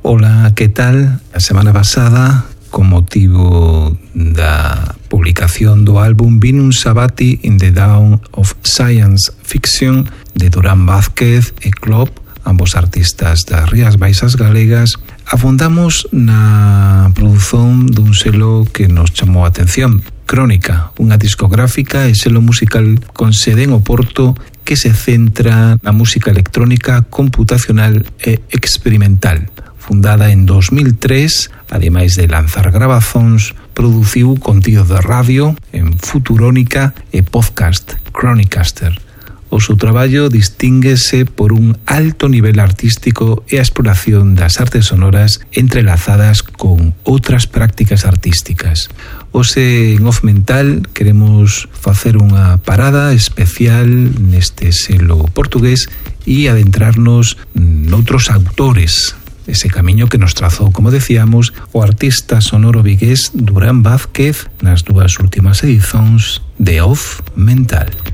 Ola, que tal? A semana pasada, con motivo da publicación do álbum Vinum Sabati in the Dawn of Science Fiction de Durán Vázquez e Klopp, ambos artistas das Rías Baixas galegas, afondamos na produción dun selo que nos chamou a atención, Crónica, unha discográfica e selo musical con sede en Oporto que se centra na música electrónica computacional e experimental. Fundada en 2003, ademais de lanzar grabazóns, produciu contido de radio en Futurónica e podcast Chronicaster. O seu traballo distínguese por un alto nivel artístico e a exploración das artes sonoras entrelazadas con outras prácticas artísticas. Hoxe en Off Mental queremos facer unha parada especial neste selo portugués e adentrarnos noutros autores. Ese camiño que nos trazou, como decíamos, o artista sonoro vigués Durán Vázquez nas dúas últimas edicións de Off Mental.